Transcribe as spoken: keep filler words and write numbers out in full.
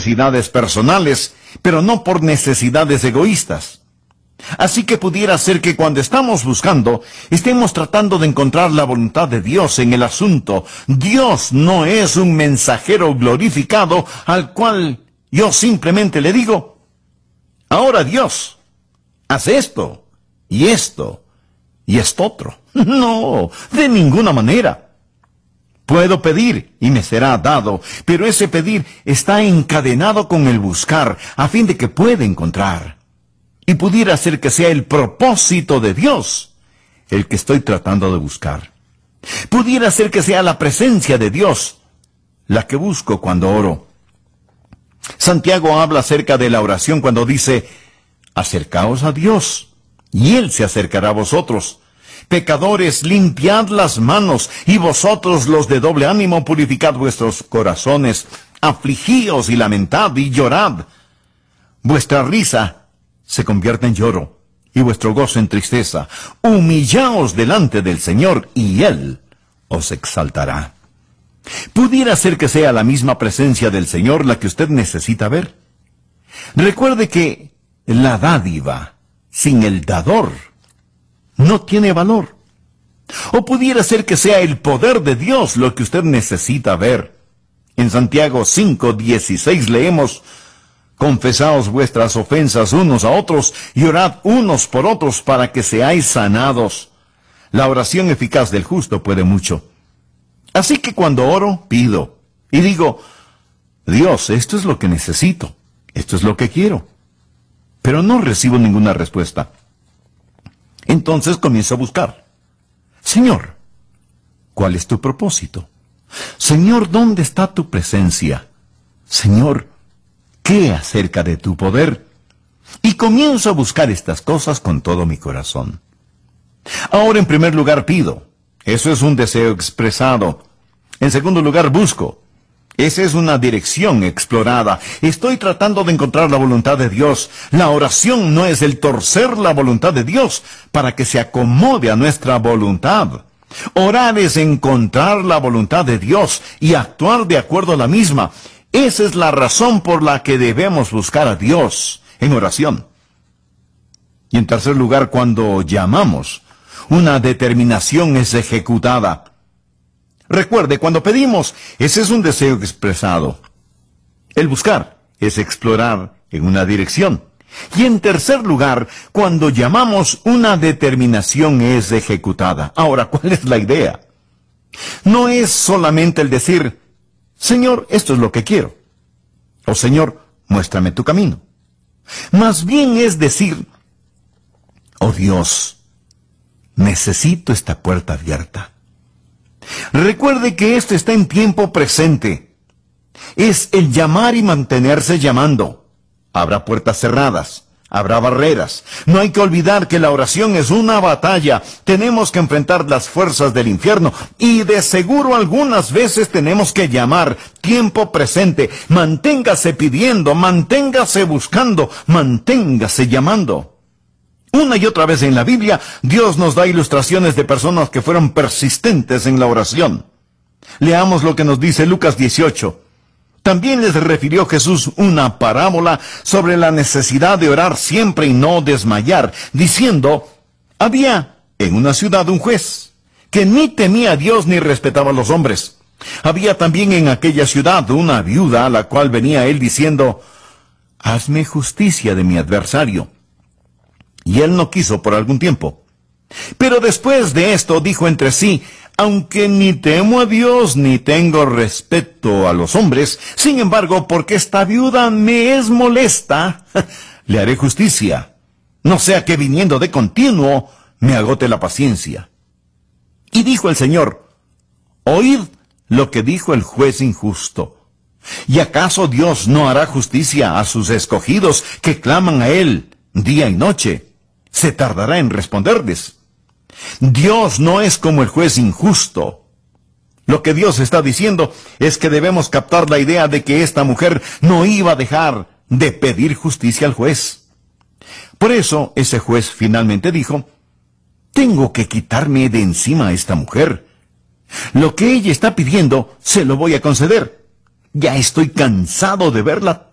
necesidades personales, pero no por necesidades egoístas. Así que pudiera ser que cuando estamos buscando, estemos tratando de encontrar la voluntad de Dios en el asunto. Dios no es un mensajero glorificado al cual yo simplemente le digo, ahora Dios, haz esto, y esto, y esto otro. No, de ninguna manera. Puedo pedir y me será dado, pero ese pedir está encadenado con el buscar, a fin de que pueda encontrar. Y pudiera ser que sea el propósito de Dios el que estoy tratando de buscar. Pudiera ser que sea la presencia de Dios la que busco cuando oro. Santiago habla acerca de la oración cuando dice, acercaos a Dios, y Él se acercará a vosotros. Pecadores, limpiad las manos, y vosotros los de doble ánimo, purificad vuestros corazones. Afligíos y lamentad y llorad. Vuestra risa se convierte en lloro, y vuestro gozo en tristeza. Humillaos delante del Señor, y Él os exaltará. Pudiera ser que sea la misma presencia del Señor la que usted necesita ver. Recuerde que la dádiva sin el dador no tiene valor. O pudiera ser que sea el poder de Dios lo que usted necesita ver. En Santiago cinco dieciséis leemos, confesaos vuestras ofensas unos a otros y orad unos por otros para que seáis sanados. La oración eficaz del justo puede mucho. Así que cuando oro, pido y digo, Dios, esto es lo que necesito, esto es lo que quiero. Pero no recibo ninguna respuesta. Entonces comienzo a buscar. Señor, ¿cuál es tu propósito? Señor, ¿dónde está tu presencia? Señor, ¿qué acerca de tu poder? Y comienzo a buscar estas cosas con todo mi corazón. Ahora, en primer lugar, pido. Eso es un deseo expresado. En segundo lugar, busco. Esa es una dirección explorada. Estoy tratando de encontrar la voluntad de Dios. La oración no es el torcer la voluntad de Dios para que se acomode a nuestra voluntad. Orar es encontrar la voluntad de Dios y actuar de acuerdo a la misma. Esa es la razón por la que debemos buscar a Dios en oración. Y en tercer lugar, cuando llamamos, una determinación es ejecutada. Recuerde, cuando pedimos, ese es un deseo expresado. El buscar es explorar en una dirección. Y en tercer lugar, cuando llamamos, una determinación es ejecutada. Ahora, ¿cuál es la idea? No es solamente el decir, Señor, esto es lo que quiero. O Señor, muéstrame tu camino. Más bien es decir, oh Dios, necesito esta puerta abierta. Recuerde que esto está en tiempo presente. Es el llamar y mantenerse llamando. Habrá puertas cerradas, habrá barreras. No hay que olvidar que la oración es una batalla. Tenemos que enfrentar las fuerzas del infierno y de seguro algunas veces tenemos que llamar. Tiempo presente. Manténgase pidiendo, manténgase buscando, manténgase llamando. Una y otra vez en la Biblia, Dios nos da ilustraciones de personas que fueron persistentes en la oración. Leamos lo que nos dice Lucas dieciocho. También les refirió Jesús una parábola sobre la necesidad de orar siempre y no desmayar, diciendo, había en una ciudad un juez, que ni temía a Dios ni respetaba a los hombres. Había también en aquella ciudad una viuda a la cual venía él diciendo, hazme justicia de mi adversario. Y él no quiso por algún tiempo. Pero después de esto dijo entre sí, aunque ni temo a Dios ni tengo respeto a los hombres, sin embargo, porque esta viuda me es molesta, le haré justicia, no sea que viniendo de continuo me agote la paciencia. Y dijo el Señor, oíd lo que dijo el juez injusto. ¿Y acaso Dios no hará justicia a sus escogidos que claman a Él día y noche? Se tardará en responderles. Dios no es como el juez injusto. Lo que Dios está diciendo es que debemos captar la idea de que esta mujer no iba a dejar de pedir justicia al juez. Por eso ese juez finalmente dijo, tengo que quitarme de encima a esta mujer. Lo que ella está pidiendo se lo voy a conceder. Ya estoy cansado de verla